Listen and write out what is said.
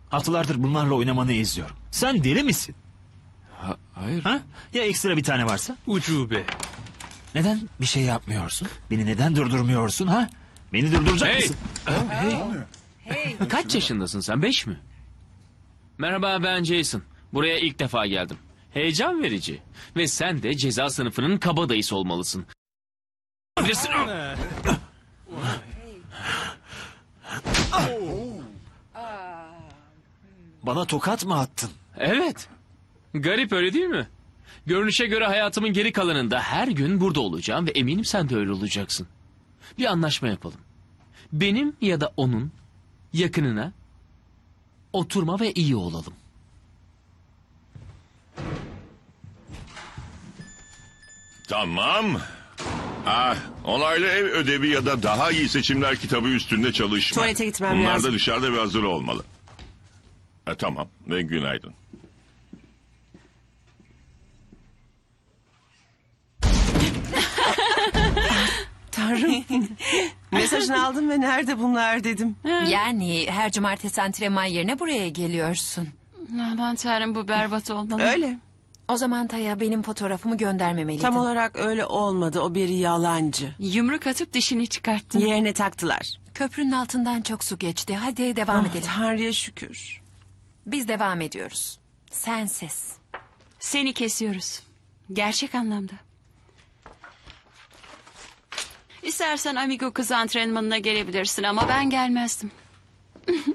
Haftalardır bunlarla oynamanı izliyorum. Sen deli misin? Hayır. Ha? Ya ekstra bir tane varsa? Ucube. Neden bir şey yapmıyorsun? Beni neden durdurmuyorsun ha? Beni durduracak Hey! mısın? Kaç yaşındasın sen? 5 mi? Merhaba, ben Jason. Buraya ilk defa geldim. Heyecan verici. Ve sen de ceza sınıfının kabadayısı olmalısın. Bilirsin. Bana tokat mı attın? Evet. Garip, öyle değil mi? Görünüşe göre hayatımın geri kalanında her gün burada olacağım ve eminim sen de öyle olacaksın. Bir anlaşma yapalım. Benim ya da onun yakınına oturma ve iyi olalım. Tamam. Onaylı ev ödevi ya da daha iyi seçimler kitabı üstünde çalışma. Tuvalete gitmem Bunlar lazım. da dışarıda ve hazır olmalı. Tamam ve günaydın. Tanrım. Mesajını aldım ve nerede bunlar dedim. Yani her cumartesi antrenman yerine buraya geliyorsun. Aman tanrım, bu berbat olmalı. Öyle. O zaman Taya benim fotoğrafımı göndermemeliydin. Tam olarak öyle olmadı. O bir yalancı. Yumruk atıp dişini çıkarttın. Yerine taktılar. Köprünün altından çok su geçti. Hadi devam edelim. Tanrı'ya şükür. Biz devam ediyoruz. Sensiz. Seni kesiyoruz. Gerçek anlamda. İstersen amigo kız antrenmanına gelebilirsin ama ben gelmezdim.